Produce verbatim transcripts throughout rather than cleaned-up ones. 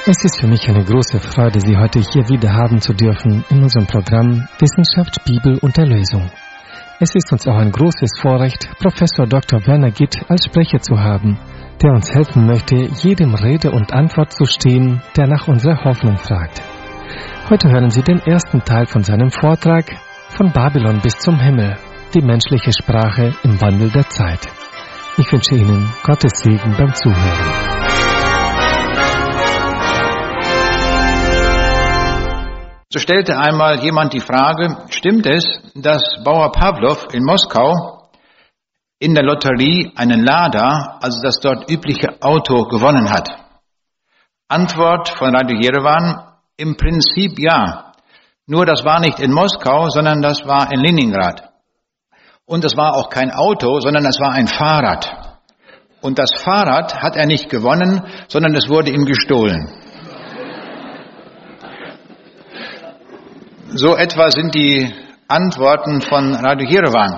Es ist für mich eine große Freude, Sie heute hier wieder haben zu dürfen in unserem Programm Wissenschaft, Bibel und Erlösung. Es ist uns auch ein großes Vorrecht, Professor Doktor Werner Gitt als Sprecher zu haben, der uns helfen möchte, jedem Rede und Antwort zu stehen, der nach unserer Hoffnung fragt. Heute hören Sie den ersten Teil von seinem Vortrag Von Babylon bis zum Himmel, die menschliche Sprache im Wandel der Zeit. Ich wünsche Ihnen Gottes Segen beim Zuhören. So stellte einmal jemand die Frage, stimmt es, dass Bauer Pawlow in Moskau in der Lotterie einen Lada, also das dort übliche Auto, gewonnen hat? Antwort von Radio Jerewan, im Prinzip ja. Nur das war nicht in Moskau, sondern das war in Leningrad. Und es war auch kein Auto, sondern es war ein Fahrrad. Und das Fahrrad hat er nicht gewonnen, sondern es wurde ihm gestohlen. So etwa sind die Antworten von Radio Jerewan.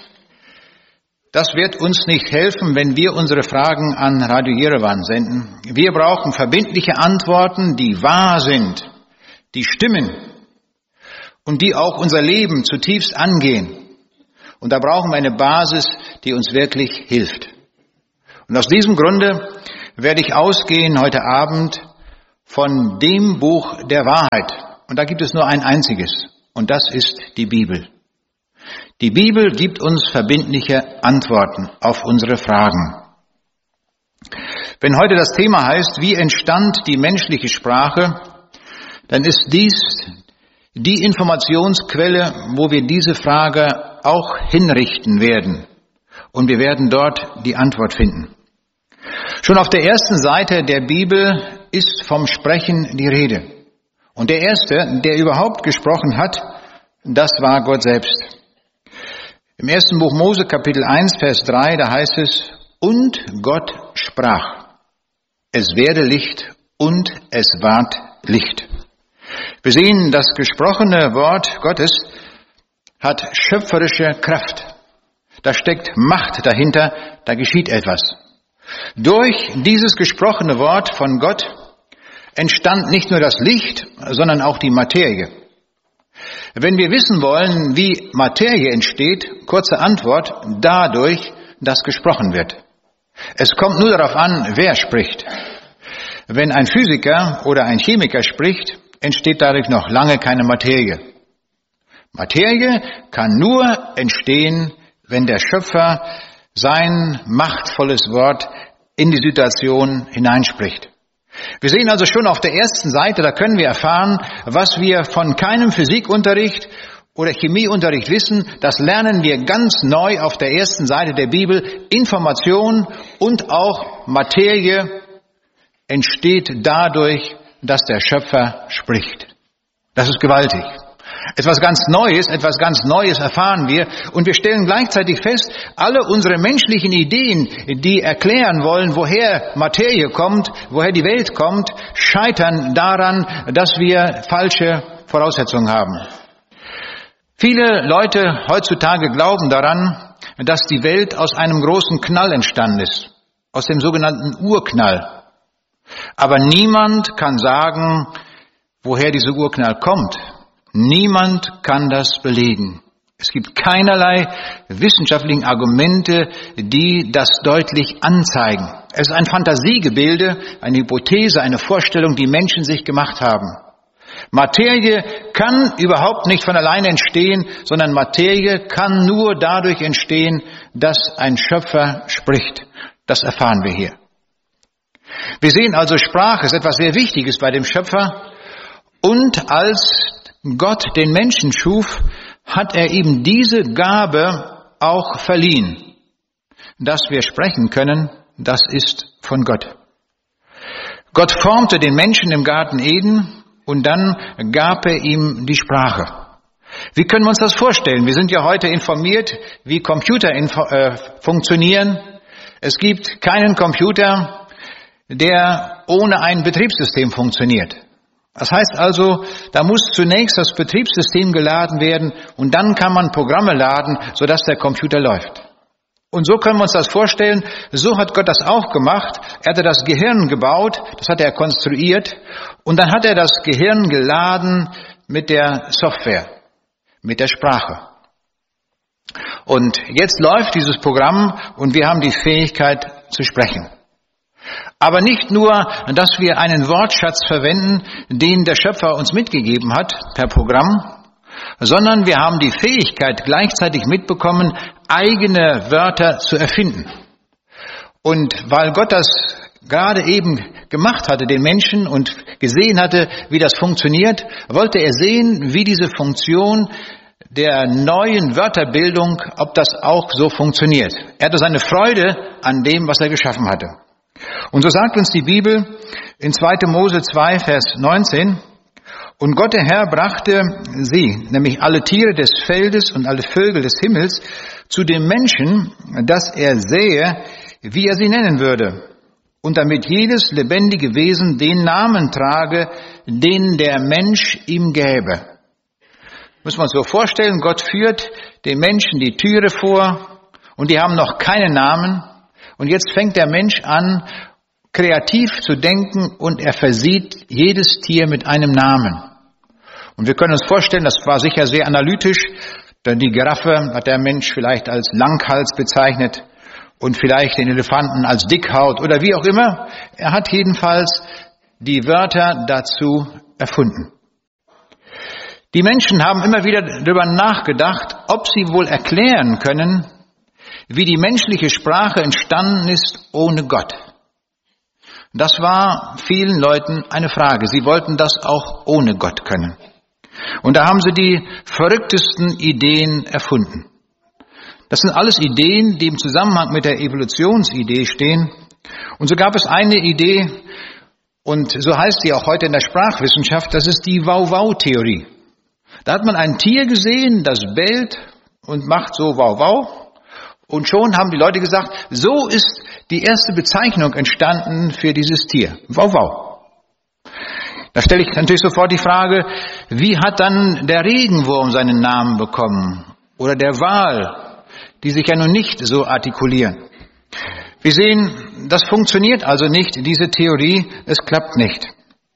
Das wird uns nicht helfen, wenn wir unsere Fragen an Radio Jerewan senden. Wir brauchen verbindliche Antworten, die wahr sind, die stimmen und die auch unser Leben zutiefst angehen. Und da brauchen wir eine Basis, die uns wirklich hilft. Und aus diesem Grunde werde ich ausgehen heute Abend von dem Buch der Wahrheit. Und da gibt es nur ein einziges, und das ist die Bibel. Die Bibel gibt uns verbindliche Antworten auf unsere Fragen. Wenn heute das Thema heißt, wie entstand die menschliche Sprache, dann ist dies die Informationsquelle, wo wir diese Frage auch hinrichten werden. Und wir werden dort die Antwort finden. Schon auf der ersten Seite der Bibel ist vom Sprechen die Rede. Und der Erste, der überhaupt gesprochen hat, das war Gott selbst. Im ersten Buch Mose, Kapitel eins, Vers drei, da heißt es, und Gott sprach, es werde Licht und es ward Licht. Wir sehen, das gesprochene Wort Gottes hat schöpferische Kraft. Da steckt Macht dahinter, da geschieht etwas. Durch dieses gesprochene Wort von Gott entstand nicht nur das Licht, sondern auch die Materie. Wenn wir wissen wollen, wie Materie entsteht, kurze Antwort, dadurch, dass gesprochen wird. Es kommt nur darauf an, wer spricht. Wenn ein Physiker oder ein Chemiker spricht, entsteht dadurch noch lange keine Materie. Materie kann nur entstehen, wenn der Schöpfer sein machtvolles Wort in die Situation hineinspricht. Wir sehen also schon auf der ersten Seite, da können wir erfahren, was wir von keinem Physikunterricht oder Chemieunterricht wissen. Das lernen wir ganz neu auf der ersten Seite der Bibel. Information und auch Materie entsteht dadurch, dass der Schöpfer spricht. Das ist gewaltig. Etwas ganz Neues, etwas ganz Neues erfahren wir und wir stellen gleichzeitig fest, alle unsere menschlichen Ideen, die erklären wollen, woher Materie kommt, woher die Welt kommt, scheitern daran, dass wir falsche Voraussetzungen haben. Viele Leute heutzutage glauben daran, dass die Welt aus einem großen Knall entstanden ist, aus dem sogenannten Urknall. Aber niemand kann sagen, woher dieser Urknall kommt. Niemand kann das belegen. Es gibt keinerlei wissenschaftlichen Argumente, die das deutlich anzeigen. Es ist ein Fantasiegebilde, eine Hypothese, eine Vorstellung, die Menschen sich gemacht haben. Materie kann überhaupt nicht von alleine entstehen, sondern Materie kann nur dadurch entstehen, dass ein Schöpfer spricht. Das erfahren wir hier. Wir sehen also, Sprache ist etwas sehr Wichtiges bei dem Schöpfer. Und als Gott den Menschen schuf, hat er ihm diese Gabe auch verliehen. Dass wir sprechen können, das ist von Gott. Gott formte den Menschen im Garten Eden und dann gab er ihm die Sprache. Wie können wir uns das vorstellen? Wir sind ja heute informiert, wie Computer info- äh, funktionieren. Es gibt keinen Computer, der ohne ein Betriebssystem funktioniert. Das heißt also, da muss zunächst das Betriebssystem geladen werden und dann kann man Programme laden, sodass der Computer läuft. Und so können wir uns das vorstellen, so hat Gott das auch gemacht. Er hatte das Gehirn gebaut, das hat er konstruiert, und dann hat er das Gehirn geladen mit der Software, mit der Sprache. Und jetzt läuft dieses Programm und wir haben die Fähigkeit zu sprechen. Aber nicht nur, dass wir einen Wortschatz verwenden, den der Schöpfer uns mitgegeben hat per Programm, sondern wir haben die Fähigkeit gleichzeitig mitbekommen, eigene Wörter zu erfinden. Und weil Gott das gerade eben gemacht hatte, den Menschen, und gesehen hatte, wie das funktioniert, wollte er sehen, wie diese Funktion der neuen Wörterbildung, ob das auch so funktioniert. Er hatte seine Freude an dem, was er geschaffen hatte. Und so sagt uns die Bibel in zweiter Mose zwei, Vers neunzehn, und Gott der Herr brachte sie, nämlich alle Tiere des Feldes und alle Vögel des Himmels, zu dem Menschen, dass er sähe, wie er sie nennen würde, und damit jedes lebendige Wesen den Namen trage, den der Mensch ihm gäbe. Muss man uns so vorstellen, Gott führt den Menschen die Tiere vor und die haben noch keinen Namen, und jetzt fängt der Mensch an, kreativ zu denken, und er versieht jedes Tier mit einem Namen. Und wir können uns vorstellen, das war sicher sehr analytisch, denn die Giraffe hat der Mensch vielleicht als Langhals bezeichnet und vielleicht den Elefanten als Dickhaut oder wie auch immer. Er hat jedenfalls die Wörter dazu erfunden. Die Menschen haben immer wieder darüber nachgedacht, ob sie wohl erklären können, wie die menschliche Sprache entstanden ist ohne Gott. Das war vielen Leuten eine Frage. Sie wollten das auch ohne Gott können. Und da haben sie die verrücktesten Ideen erfunden. Das sind alles Ideen, die im Zusammenhang mit der Evolutionsidee stehen. Und so gab es eine Idee, und so heißt sie auch heute in der Sprachwissenschaft, das ist die Wow-Wow-Theorie. Da hat man ein Tier gesehen, das bellt und macht so Wow-Wow. Und schon haben die Leute gesagt, so ist die erste Bezeichnung entstanden für dieses Tier. Wow, wow. Da stelle ich natürlich sofort die Frage, wie hat dann der Regenwurm seinen Namen bekommen? Oder der Wal, die sich ja nun nicht so artikulieren. Wir sehen, das funktioniert also nicht, diese Theorie, es klappt nicht.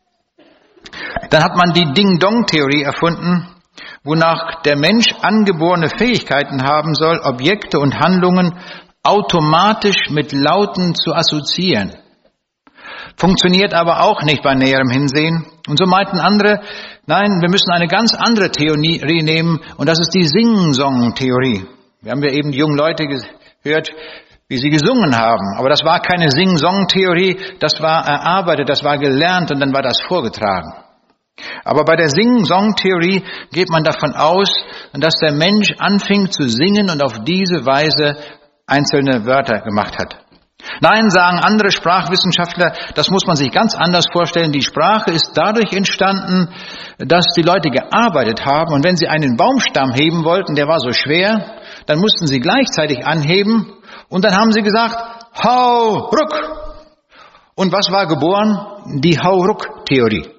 Dann hat man die Ding-Dong-Theorie erfunden, wonach der Mensch angeborene Fähigkeiten haben soll, Objekte und Handlungen automatisch mit Lauten zu assoziieren. Funktioniert aber auch nicht bei näherem Hinsehen. Und so meinten andere, nein, wir müssen eine ganz andere Theorie nehmen, und das ist die Sing-Song-Theorie. Wir haben ja eben die jungen Leute gehört, wie sie gesungen haben. Aber das war keine Sing-Song-Theorie, das war erarbeitet, das war gelernt und dann war das vorgetragen. Aber bei der Sing-Song-Theorie geht man davon aus, dass der Mensch anfing zu singen und auf diese Weise einzelne Wörter gemacht hat. Nein, sagen andere Sprachwissenschaftler, das muss man sich ganz anders vorstellen. Die Sprache ist dadurch entstanden, dass die Leute gearbeitet haben, und wenn sie einen Baumstamm heben wollten, der war so schwer, dann mussten sie gleichzeitig anheben, und dann haben sie gesagt, hau ruck. Und was war geboren? Die Hau-Ruck-Theorie.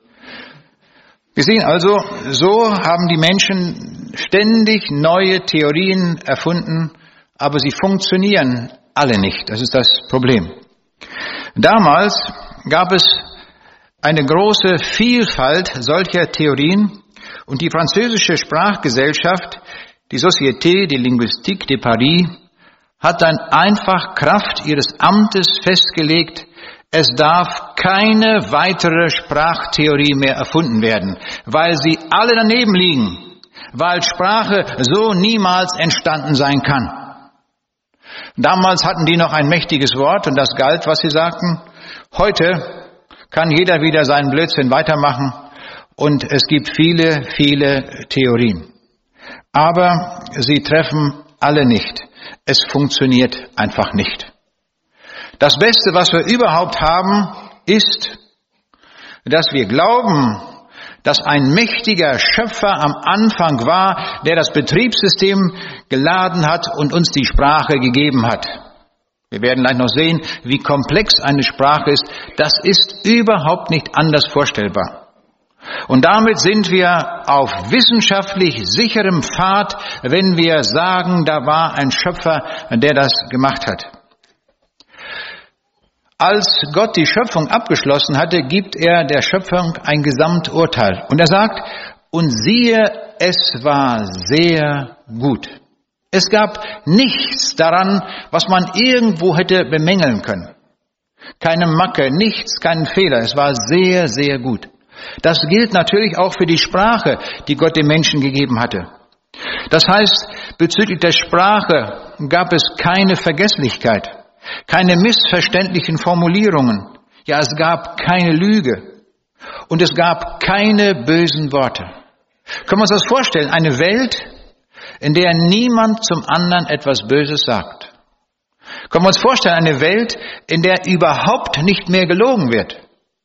Wir sehen also, so haben die Menschen ständig neue Theorien erfunden, aber sie funktionieren alle nicht. Das ist das Problem. Damals gab es eine große Vielfalt solcher Theorien, und die französische Sprachgesellschaft, die Société de Linguistique de Paris, hat dann einfach Kraft ihres Amtes festgelegt, es darf keine weitere Sprachtheorie mehr erfunden werden, weil sie alle daneben liegen, weil Sprache so niemals entstanden sein kann. Damals hatten die noch ein mächtiges Wort, und das galt, was sie sagten. Heute kann jeder wieder seinen Blödsinn weitermachen, und es gibt viele, viele Theorien. Aber sie treffen alle nicht. Es funktioniert einfach nicht. Das Beste, was wir überhaupt haben, ist, dass wir glauben, dass ein mächtiger Schöpfer am Anfang war, der das Betriebssystem geladen hat und uns die Sprache gegeben hat. Wir werden gleich noch sehen, wie komplex eine Sprache ist. Das ist überhaupt nicht anders vorstellbar. Und damit sind wir auf wissenschaftlich sicherem Pfad, wenn wir sagen, da war ein Schöpfer, der das gemacht hat. Als Gott die Schöpfung abgeschlossen hatte, gibt er der Schöpfung ein Gesamturteil. Und er sagt, und siehe, es war sehr gut. Es gab nichts daran, was man irgendwo hätte bemängeln können. Keine Macke, nichts, keinen Fehler. Es war sehr, sehr gut. Das gilt natürlich auch für die Sprache, die Gott den Menschen gegeben hatte. Das heißt, bezüglich der Sprache gab es keine Vergesslichkeit, keine missverständlichen Formulierungen. Ja, es gab keine Lüge und es gab keine bösen Worte. Können wir uns das vorstellen? Eine Welt, in der niemand zum anderen etwas Böses sagt. Können wir uns vorstellen? Eine Welt, in der überhaupt nicht mehr gelogen wird.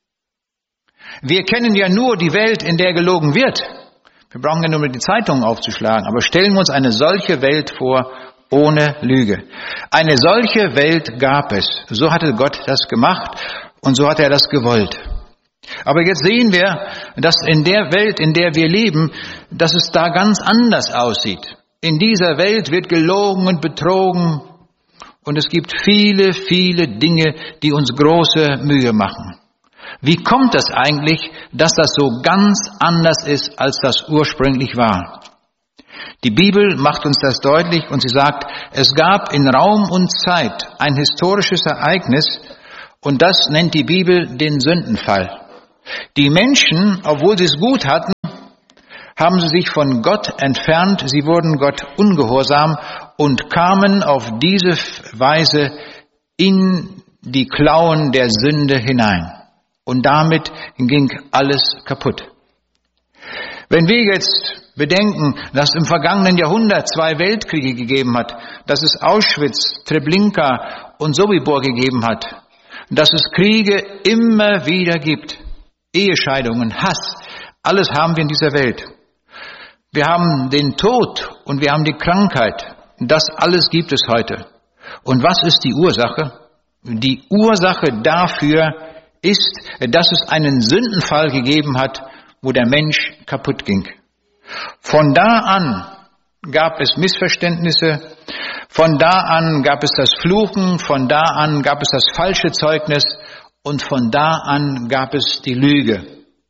Wir kennen ja nur die Welt, in der gelogen wird. Wir brauchen ja nur die Zeitungen aufzuschlagen. Aber stellen wir uns eine solche Welt vor, ohne Lüge. Eine solche Welt gab es. So hatte Gott das gemacht und so hat er das gewollt. Aber jetzt sehen wir, dass in der Welt, in der wir leben, dass es da ganz anders aussieht. In dieser Welt wird gelogen und betrogen und es gibt viele, viele Dinge, die uns große Mühe machen. Wie kommt es eigentlich, dass das so ganz anders ist, als das ursprünglich war? Die Bibel macht uns das deutlich und sie sagt, es gab in Raum und Zeit ein historisches Ereignis und das nennt die Bibel den Sündenfall. Die Menschen, obwohl sie es gut hatten, haben sie sich von Gott entfernt, sie wurden Gott ungehorsam und kamen auf diese Weise in die Klauen der Sünde hinein. Und damit ging alles kaputt. Wenn wir jetzt bedenken, dass es im vergangenen Jahrhundert zwei Weltkriege gegeben hat, dass es Auschwitz, Treblinka und Sobibor gegeben hat, dass es Kriege immer wieder gibt, Ehescheidungen, Hass, alles haben wir in dieser Welt. Wir haben den Tod und wir haben die Krankheit. Das alles gibt es heute. Und was ist die Ursache? Die Ursache dafür ist, dass es einen Sündenfall gegeben hat, wo der Mensch kaputt ging. Von da an gab es Missverständnisse, von da an gab es das Fluchen, von da an gab es das falsche Zeugnis und von da an gab es die Lüge.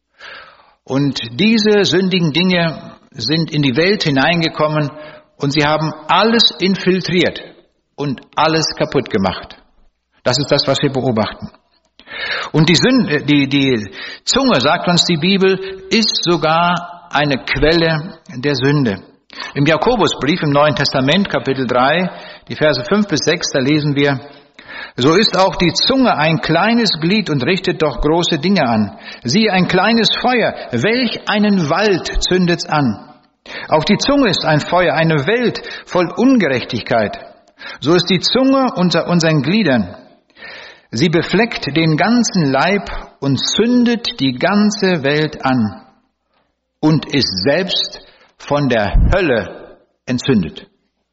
Und diese sündigen Dinge sind in die Welt hineingekommen und sie haben alles infiltriert und alles kaputt gemacht. Das ist das, was wir beobachten. Und die, Sünde, die, die Zunge, sagt uns die Bibel, ist sogar eine Quelle der Sünde. Im Jakobusbrief im Neuen Testament, Kapitel drei, die Verse fünf bis sechs, da lesen wir, so ist auch die Zunge ein kleines Glied und richtet doch große Dinge an. Siehe, ein kleines Feuer, welch einen Wald zündet's an. Auch die Zunge ist ein Feuer, eine Welt voll Ungerechtigkeit. So ist die Zunge unter unseren Gliedern. Sie befleckt den ganzen Leib und zündet die ganze Welt an und ist selbst von der Hölle entzündet.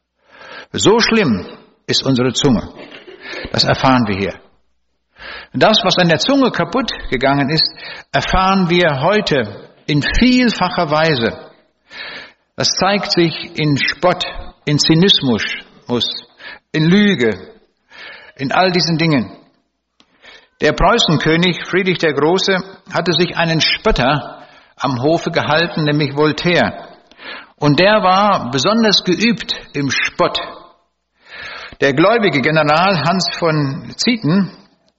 So schlimm ist unsere Zunge. Das erfahren wir hier. Das, was an der Zunge kaputt gegangen ist, erfahren wir heute in vielfacher Weise. Das zeigt sich in Spott, in Zynismus, in Lüge, in all diesen Dingen. Der Preußenkönig Friedrich der Große hatte sich einen Spötter am Hofe gehalten, nämlich Voltaire. Und der war besonders geübt im Spott. Der gläubige General Hans von Zieten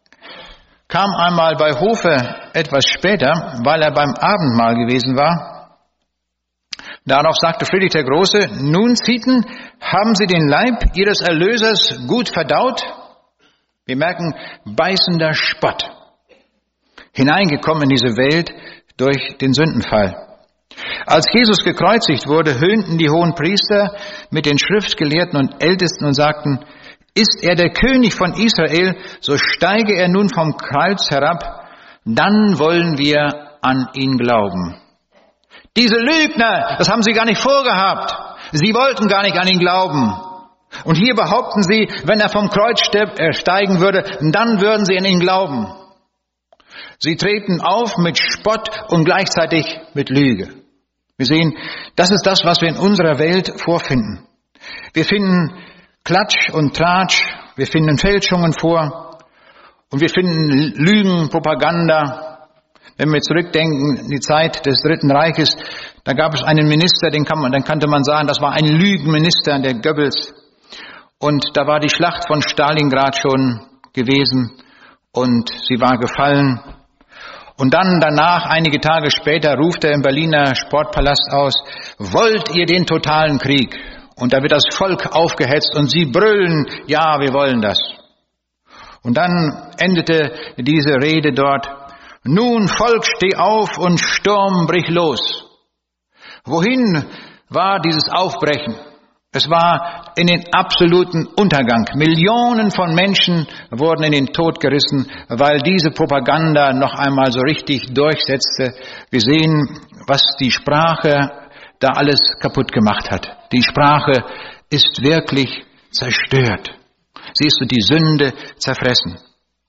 kam einmal bei Hofe etwas später, weil er beim Abendmahl gewesen war. Darauf sagte Friedrich der Große, nun Zieten, haben Sie den Leib Ihres Erlösers gut verdaut? Wir merken, beißender Spott. Hineingekommen in diese Welt durch den Sündenfall. Als Jesus gekreuzigt wurde, höhnten die hohen Priester mit den Schriftgelehrten und Ältesten und sagten, ist er der König von Israel, so steige er nun vom Kreuz herab, dann wollen wir an ihn glauben. Diese Lügner, das haben sie gar nicht vorgehabt. Sie wollten gar nicht an ihn glauben. Und hier behaupten sie, wenn er vom Kreuz steigen würde, dann würden sie an ihn glauben. Sie treten auf mit Spott und gleichzeitig mit Lüge. Wir sehen, das ist das, was wir in unserer Welt vorfinden. Wir finden Klatsch und Tratsch, wir finden Fälschungen vor und wir finden Lügen, Propaganda. Wenn wir zurückdenken in die Zeit des Dritten Reiches, da gab es einen Minister, den kann man, dann kannte man sagen, das war ein Lügenminister, der Goebbels. Und da war die Schlacht von Stalingrad schon gewesen und sie war gefallen. Und dann danach, einige Tage später, ruft er im Berliner Sportpalast aus, wollt ihr den totalen Krieg? Und da wird das Volk aufgehetzt und sie brüllen, ja, wir wollen das. Und dann endete diese Rede dort, nun Volk, steh auf und Sturm brich los. Wohin war dieses Aufbrechen? Es war in den absoluten Untergang. Millionen von Menschen wurden in den Tod gerissen, weil diese Propaganda noch einmal so richtig durchsetzte. Wir sehen, was die Sprache da alles kaputt gemacht hat. Die Sprache ist wirklich zerstört. Sie ist durch die Sünde zerfressen.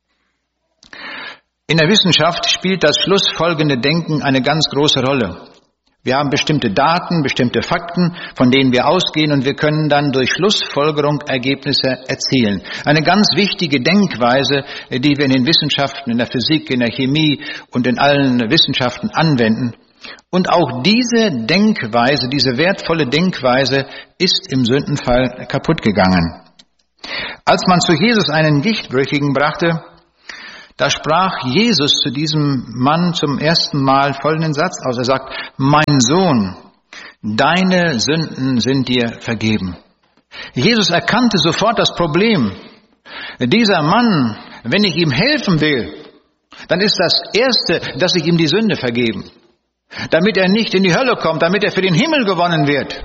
In der Wissenschaft spielt das schlussfolgende Denken eine ganz große Rolle. Wir haben bestimmte Daten, bestimmte Fakten, von denen wir ausgehen und wir können dann durch Schlussfolgerung Ergebnisse erzielen. Eine ganz wichtige Denkweise, die wir in den Wissenschaften, in der Physik, in der Chemie und in allen Wissenschaften anwenden. Und auch diese Denkweise, diese wertvolle Denkweise ist im Sündenfall kaputt gegangen. Als man zu Jesus einen Gichtbrüchigen brachte, da sprach Jesus zu diesem Mann zum ersten Mal folgenden Satz aus. Er sagt, mein Sohn, deine Sünden sind dir vergeben. Jesus erkannte sofort das Problem. Dieser Mann, wenn ich ihm helfen will, dann ist das Erste, dass ich ihm die Sünde vergeben. Damit er nicht in die Hölle kommt, damit er für den Himmel gewonnen wird.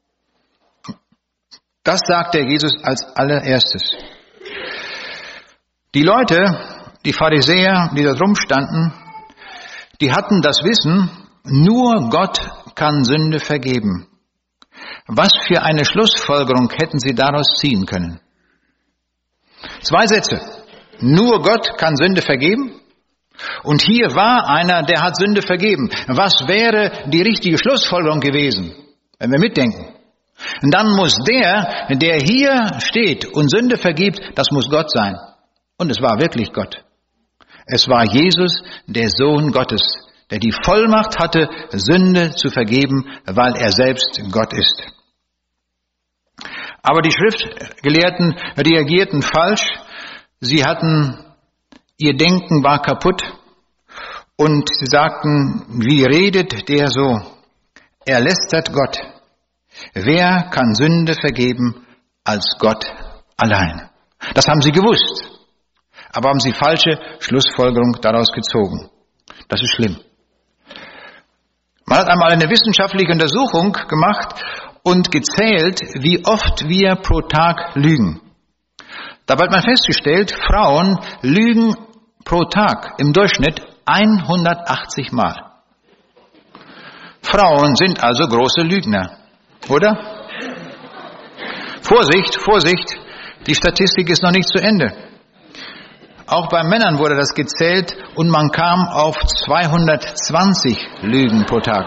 Das sagt der Jesus als allererstes. Die Leute, die Pharisäer, die da drum standen, die hatten das Wissen, nur Gott kann Sünde vergeben. Was für eine Schlussfolgerung hätten sie daraus ziehen können? Zwei Sätze. Nur Gott kann Sünde vergeben. Und hier war einer, der hat Sünde vergeben. Was wäre die richtige Schlussfolgerung gewesen, wenn wir mitdenken? Und dann muss der, der hier steht und Sünde vergibt, das muss Gott sein. Und es war wirklich Gott. Es war Jesus, der Sohn Gottes, der die Vollmacht hatte, Sünde zu vergeben, weil er selbst Gott ist. Aber die Schriftgelehrten reagierten falsch. Sie hatten, ihr Denken war kaputt und sie sagten, wie redet der so? Er lästert Gott. Wer kann Sünde vergeben als Gott allein? Das haben sie gewusst. Aber haben sie falsche Schlussfolgerung daraus gezogen. Das ist schlimm. Man hat einmal eine wissenschaftliche Untersuchung gemacht und gezählt, wie oft wir pro Tag lügen. Dabei hat man festgestellt, Frauen lügen pro Tag im Durchschnitt hundertachtzig Mal. Frauen sind also große Lügner, oder? Vorsicht, Vorsicht, die Statistik ist noch nicht zu Ende. Auch bei Männern wurde das gezählt und man kam auf zweihundertzwanzig Lügen pro Tag.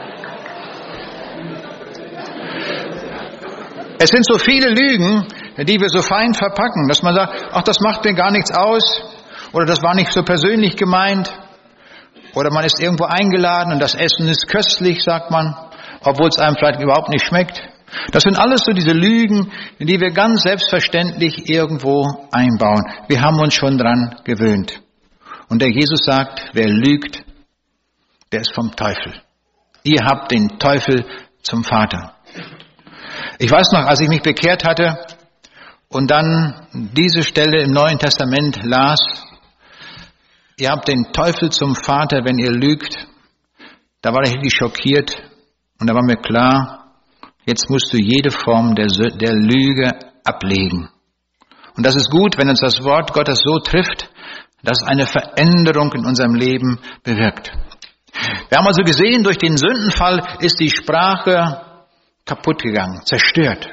Es sind so viele Lügen, die wir so fein verpacken, dass man sagt, ach, das macht mir gar nichts aus oder das war nicht so persönlich gemeint oder man ist irgendwo eingeladen und das Essen ist köstlich, sagt man, obwohl es einem vielleicht überhaupt nicht schmeckt. Das sind alles so diese Lügen, die wir ganz selbstverständlich irgendwo einbauen. Wir haben uns schon dran gewöhnt. Und der Jesus sagt, wer lügt, der ist vom Teufel. Ihr habt den Teufel zum Vater. Ich weiß noch, als ich mich bekehrt hatte und dann diese Stelle im Neuen Testament las, ihr habt den Teufel zum Vater, wenn ihr lügt, da war ich richtig schockiert und da war mir klar, jetzt musst du jede Form der, der Lüge ablegen. Und das ist gut, wenn uns das Wort Gottes so trifft, dass es eine Veränderung in unserem Leben bewirkt. Wir haben also gesehen, durch den Sündenfall ist die Sprache kaputt gegangen, zerstört.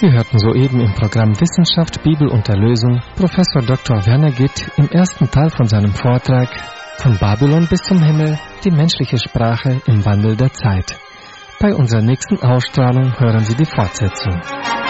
Sie hörten soeben im Programm Wissenschaft, Bibel und Erlösung Professor Doktor Werner Gitt im ersten Teil von seinem Vortrag Von Babylon bis zum Himmel, die menschliche Sprache im Wandel der Zeit. Bei unserer nächsten Ausstrahlung hören Sie die Fortsetzung.